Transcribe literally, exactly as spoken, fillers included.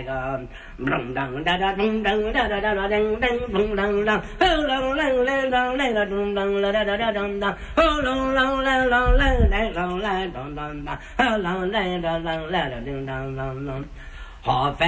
的，噔噔哒哒噔噔哒哒哒哒噔噔噔噔噔，吼啷啷啷啷啷啷噔噔啦哒哒哒噔噔，吼啷啷啷啷啷啷啷啷噔噔噔，吼啷啷啷啷啷噔噔噔，好。